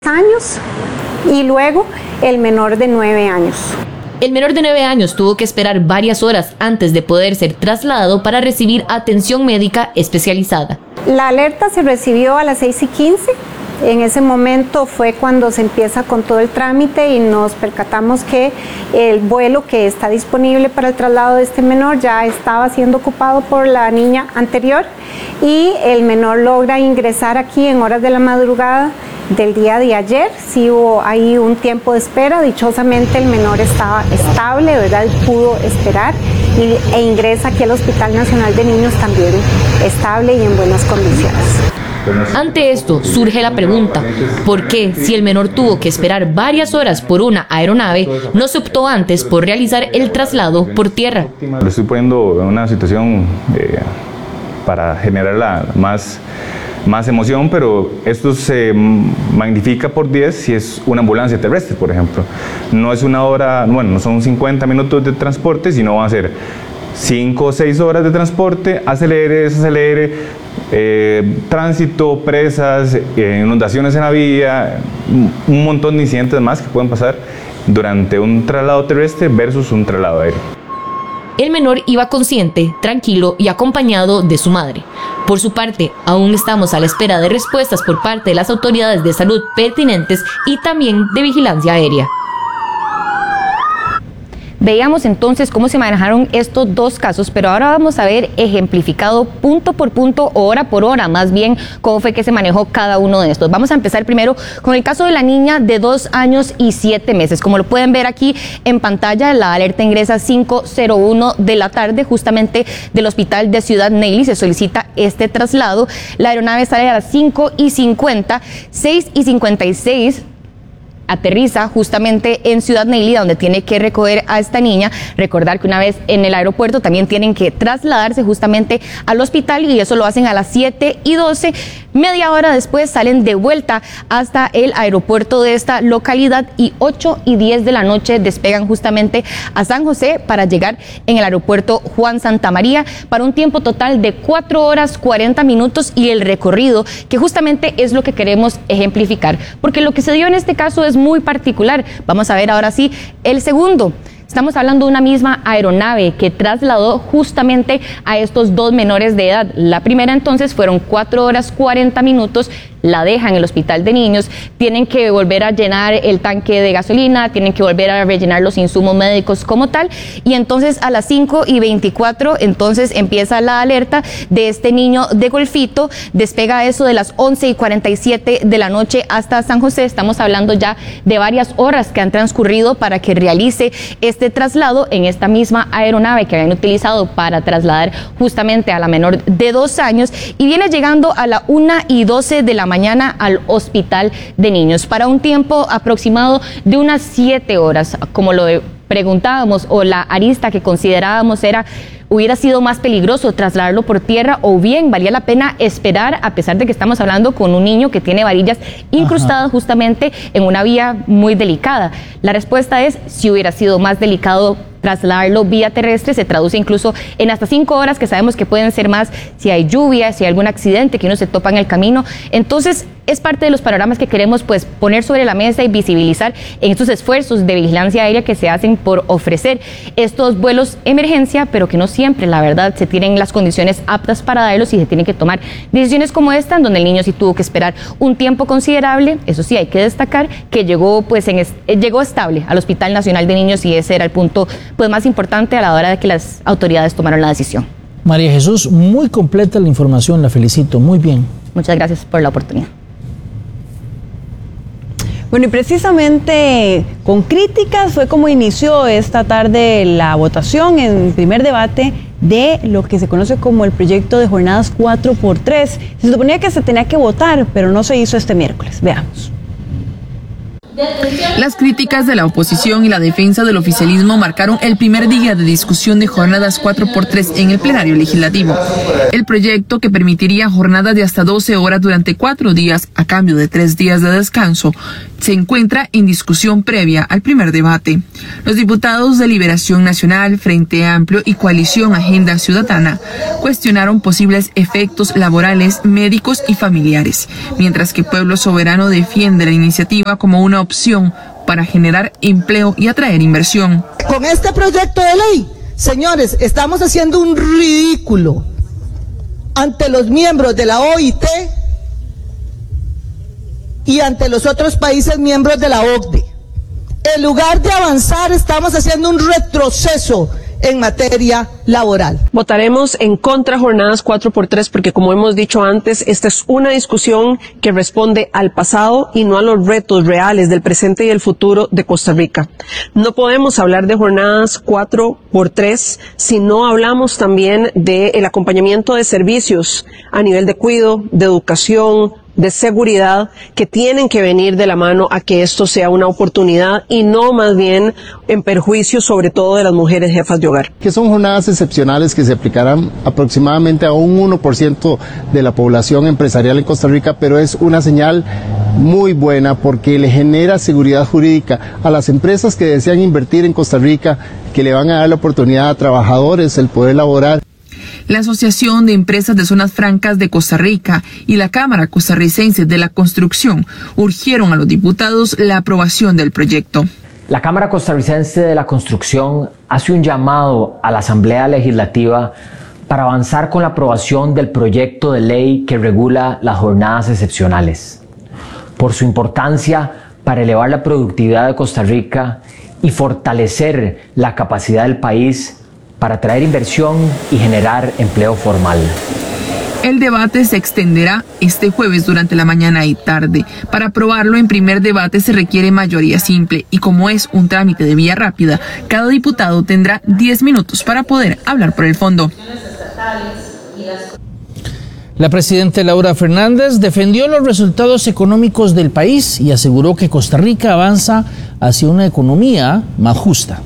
años y luego el menor de 9 años. El menor de 9 años tuvo que esperar varias horas antes de poder ser trasladado para recibir atención médica especializada. La alerta se recibió a las 6:15. En ese momento fue cuando se empieza con todo el trámite y nos percatamos que el vuelo que está disponible para el traslado de este menor ya estaba siendo ocupado por la niña anterior y el menor logra ingresar aquí en horas de la madrugada del día de ayer. Sí hubo ahí un tiempo de espera, dichosamente el menor estaba estable, ¿verdad? Pudo esperar e ingresa aquí al Hospital Nacional de Niños también estable y en buenas condiciones. Ante esto surge la pregunta, ¿por qué si el menor tuvo que esperar varias horas por una aeronave, no se optó antes por realizar el traslado por tierra? Lo estoy poniendo en una situación para generar más emoción, pero esto se magnifica por 10 si es una ambulancia terrestre, por ejemplo. No es una hora, bueno, no son 50 minutos de transporte, sino van a ser 5 o 6 horas de transporte, acelere, desacelere, tránsito, presas, inundaciones en la vía, un montón de incidentes más que pueden pasar durante un traslado terrestre versus un traslado aéreo. El menor iba consciente, tranquilo y acompañado de su madre. Por su parte, aún estamos a la espera de respuestas por parte de las autoridades de salud pertinentes y también de vigilancia aérea. Veíamos entonces cómo se manejaron estos dos casos, pero ahora vamos a ver ejemplificado punto por punto o hora por hora, más bien cómo fue que se manejó cada uno de estos. Vamos a empezar primero con el caso de la niña de 2 años y 7 meses. Como lo pueden ver aquí en pantalla, la alerta ingresa a 5:01 de la tarde, justamente del hospital de Ciudad Neily. Se solicita este traslado. La aeronave sale a las 5:50, 6:56. Aterriza justamente en Ciudad Neily, donde tiene que recoger a esta niña. Recordar que una vez en el aeropuerto también tienen que trasladarse justamente al hospital y eso lo hacen a las 7:12. Media hora después salen de vuelta hasta el aeropuerto de esta localidad y 8:10 de la noche despegan justamente a San José para llegar en el aeropuerto Juan Santamaría para un tiempo total de 4 horas 40 minutos y el recorrido que justamente es lo que queremos ejemplificar, porque lo que se dio en este caso es muy particular. Vamos a ver ahora sí el segundo. Estamos hablando de una misma aeronave que trasladó justamente a estos dos menores de edad. La primera entonces fueron 4 horas 40 minutos, la dejan en el hospital de niños, tienen que volver a llenar el tanque de gasolina, tienen que volver a rellenar los insumos médicos como tal, y entonces a las 5:24 entonces empieza la alerta de este niño de Golfito, despega eso de las 11:47 de la noche hasta San José. Estamos hablando ya de varias horas que han transcurrido para que realice este traslado en esta misma aeronave que habían utilizado para trasladar justamente a la menor de 2 años, y viene llegando a la 1:12 de la mañana al hospital de niños para un tiempo aproximado de unas 7 horas. Como lo preguntábamos, o la arista que considerábamos era: ¿hubiera sido más peligroso trasladarlo por tierra o bien valía la pena esperar, a pesar de que estamos hablando con un niño que tiene varillas incrustadas justamente en una vía muy delicada? La respuesta es: si hubiera sido más delicado trasladarlo vía terrestre, se traduce incluso en hasta 5 horas, que sabemos que pueden ser más si hay lluvia, si hay algún accidente, que uno se topa en el camino. Entonces es parte de los panoramas que queremos pues poner sobre la mesa y visibilizar en estos esfuerzos de vigilancia aérea que se hacen por ofrecer estos vuelos emergencia, pero que no siempre, la verdad, se tienen las condiciones aptas para darlos y se tienen que tomar decisiones como esta, en donde el niño sí tuvo que esperar un tiempo considerable. Eso sí, hay que destacar que llegó estable al Hospital Nacional de Niños, y ese era el punto pues más importante a la hora de que las autoridades tomaron la decisión. María Jesús, muy completa la información, la felicito, muy bien. Muchas gracias por la oportunidad. Bueno, y precisamente con críticas fue como inició esta tarde la votación en primer debate de lo que se conoce como el proyecto de jornadas 4x3. Se suponía que se tenía que votar, pero no se hizo este miércoles. Veamos. Las críticas de la oposición y la defensa del oficialismo marcaron el primer día de discusión de jornadas 4x3 en el plenario legislativo. El proyecto, que permitiría jornadas de hasta 12 horas durante 4 días a cambio de 3 días de descanso, se encuentra en discusión previa al primer debate. Los diputados de Liberación Nacional, Frente Amplio y Coalición Agenda Ciudadana cuestionaron posibles efectos laborales, médicos y familiares, mientras que Pueblo Soberano defiende la iniciativa como una opción para generar empleo y atraer inversión. Con este proyecto de ley, señores, estamos haciendo un ridículo ante los miembros de la OIT y ante los otros países miembros de la OCDE. En lugar de avanzar, estamos haciendo un retroceso en materia laboral. Votaremos en contra jornadas 4x3 porque, como hemos dicho antes, esta es una discusión que responde al pasado y no a los retos reales del presente y el futuro de Costa Rica. No podemos hablar de jornadas 4x3 si no hablamos también del acompañamiento de servicios a nivel de cuidado, de educación, de seguridad, que tienen que venir de la mano a que esto sea una oportunidad y no más bien en perjuicio sobre todo de las mujeres jefas de hogar. Que son jornadas excepcionales que se aplicarán aproximadamente a un 1% de la población empresarial en Costa Rica, pero es una señal muy buena porque le genera seguridad jurídica a las empresas que desean invertir en Costa Rica, que le van a dar la oportunidad a trabajadores el poder laborar. La Asociación de Empresas de Zonas Francas de Costa Rica y la Cámara Costarricense de la Construcción urgieron a los diputados la aprobación del proyecto. La Cámara Costarricense de la Construcción hace un llamado a la Asamblea Legislativa para avanzar con la aprobación del proyecto de ley que regula las jornadas excepcionales, por su importancia para elevar la productividad de Costa Rica y fortalecer la capacidad del país para atraer inversión y generar empleo formal. El debate se extenderá este jueves durante la mañana y tarde. Para aprobarlo en primer debate se requiere mayoría simple y como es un trámite de vía rápida, cada diputado tendrá 10 minutos para poder hablar por el fondo. La presidenta Laura Fernández defendió los resultados económicos del país y aseguró que Costa Rica avanza hacia una economía más justa.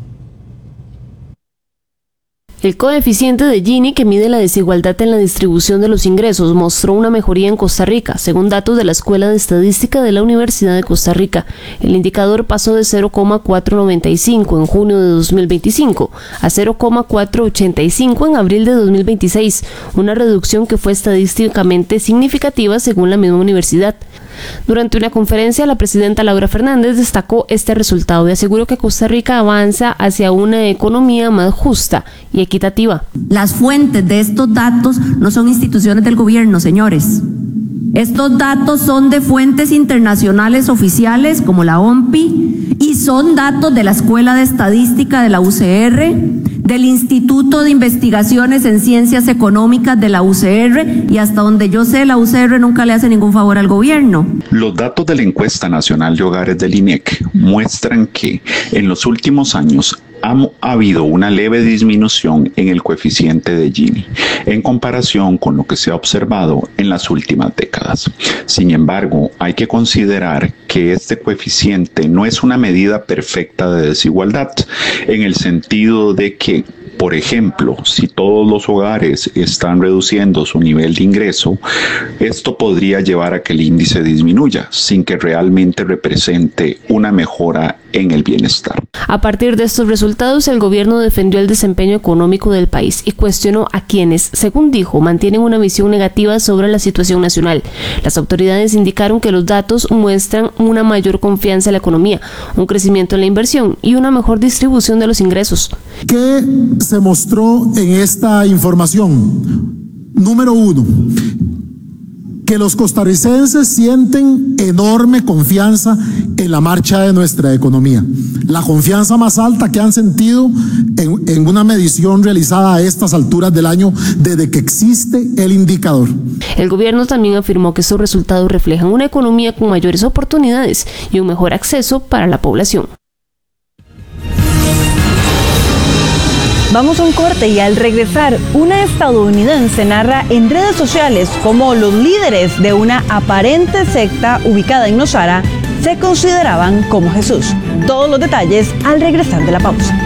El coeficiente de Gini, que mide la desigualdad en la distribución de los ingresos, mostró una mejoría en Costa Rica, según datos de la Escuela de Estadística de la Universidad de Costa Rica. El indicador pasó de 0,495 en junio de 2025 a 0,485 en abril de 2026, una reducción que fue estadísticamente significativa según la misma universidad. Durante una conferencia, la presidenta Laura Fernández destacó este resultado y aseguró que Costa Rica avanza hacia una economía más justa y equitativa. Las fuentes de estos datos no son instituciones del gobierno, señores. Estos datos son de fuentes internacionales oficiales como la OMPI y son datos de la Escuela de Estadística de la UCR, del Instituto de Investigaciones en Ciencias Económicas de la UCR y hasta donde yo sé la UCR nunca le hace ningún favor al gobierno. Los datos de la Encuesta Nacional de Hogares del INEC muestran que en los últimos años ha habido una leve disminución en el coeficiente de Gini en comparación con lo que se ha observado en las últimas décadas. Sin embargo, hay que considerar que este coeficiente no es una medida perfecta de desigualdad, en el sentido de que, por ejemplo, si todos los hogares están reduciendo su nivel de ingreso, esto podría llevar a que el índice disminuya, sin que realmente represente una mejora en el bienestar. A partir de estos resultados, el gobierno defendió el desempeño económico del país y cuestionó a quienes, según dijo, mantienen una visión negativa sobre la situación nacional. Las autoridades indicaron que los datos muestran una mayor confianza en la economía, un crecimiento en la inversión y una mejor distribución de los ingresos. ¿Qué se mostró en esta información? Número 1, que los costarricenses sienten enorme confianza en la marcha de nuestra economía. La confianza más alta que han sentido en una medición realizada a estas alturas del año desde que existe el indicador. El gobierno también afirmó que estos resultados reflejan una economía con mayores oportunidades y un mejor acceso para la población. Vamos a un corte y al regresar, una estadounidense narra en redes sociales cómo los líderes de una aparente secta ubicada en Nosara se consideraban como Jesús. Todos los detalles al regresar de la pausa.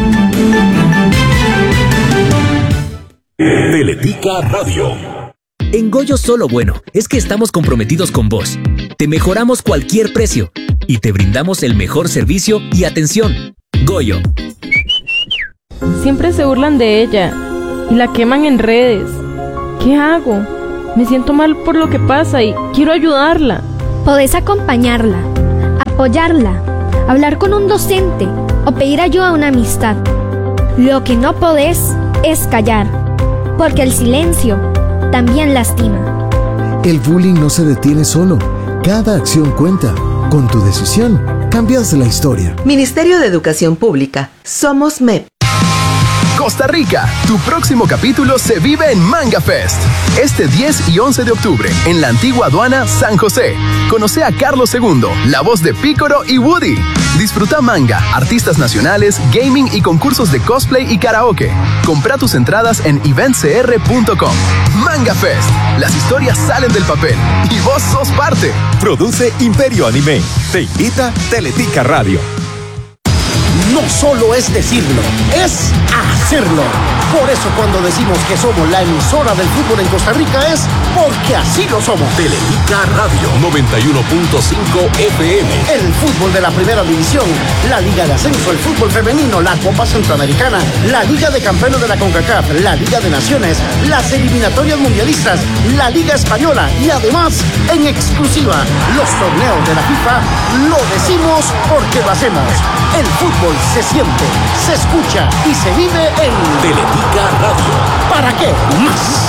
Teletica Radio. En Goyo Solo Bueno es que estamos comprometidos con vos. Te mejoramos cualquier precio y te brindamos el mejor servicio y atención. Goyo. Siempre se burlan de ella y la queman en redes. ¿Qué hago? Me siento mal por lo que pasa y quiero ayudarla. Podés acompañarla, apoyarla, hablar con un docente o pedir ayuda a una amistad. Lo que no podés es callar, porque el silencio también lastima. El bullying no se detiene solo. Cada acción cuenta. Con tu decisión, cambias la historia. Ministerio de Educación Pública. Somos MEP. Costa Rica, tu próximo capítulo se vive en Manga Fest. Este 10 y 11 de octubre, en la antigua aduana San José. Conoce a Carlos II, la voz de Pícoro y Woody. Disfruta manga, artistas nacionales, gaming y concursos de cosplay y karaoke. Compra tus entradas en eventcr.com. Manga Fest. Las historias salen del papel y vos sos parte. Produce Imperio Anime. Te invita Teletica Radio. No solo es decirlo, es hacerlo. Por eso cuando decimos que somos la emisora del fútbol en Costa Rica es porque así lo somos. Teletica Radio 91.5 FM. El fútbol de la primera división, la Liga de Ascenso, el fútbol femenino, la Copa Centroamericana, la Liga de Campeones de la CONCACAF, la Liga de Naciones, las eliminatorias mundialistas, la Liga Española y además, en exclusiva, los torneos de la FIFA, lo decimos porque lo hacemos. El fútbol se siente, se escucha y se vive en Teletica Radio. ¿Para qué más?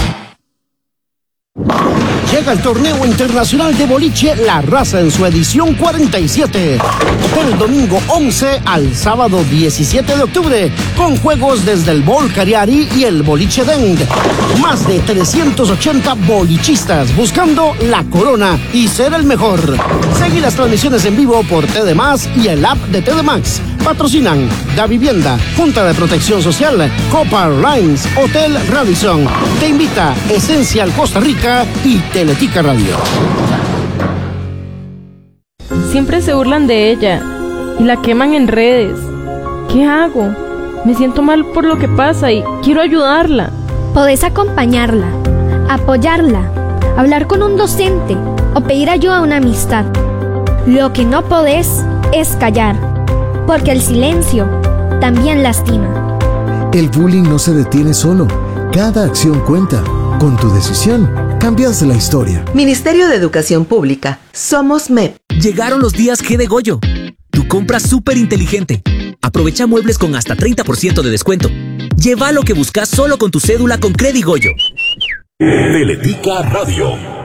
Llega el torneo internacional de boliche La Raza en su edición 47. Del domingo 11 al sábado 17 de octubre, con juegos desde el Bol Cariari y el Boliche Dend. Más de 380 bolichistas buscando la corona y ser el mejor. Seguí las transmisiones en vivo por TD Más y el app de TD Max. Patrocinan Da Vivienda, Junta de Protección Social, Copa Airlines, Hotel Radisson. Te invita Esencial Costa Rica y Teletica Radio. Siempre se burlan de ella y la queman en redes. ¿Qué hago? Me siento mal por lo que pasa y quiero ayudarla. Podés acompañarla, apoyarla, hablar con un docente o pedir ayuda a una amistad. Lo que no podés es callar, porque el silencio también lastima. El bullying no se detiene solo. Cada acción cuenta. Con tu decisión, cambias la historia. Ministerio de Educación Pública. Somos MEP. Llegaron los días G de Goyo. Tu compra súper inteligente. Aprovecha muebles con hasta 30% de descuento. Lleva lo que buscas solo con tu cédula con Credigoyo. Teletica Radio.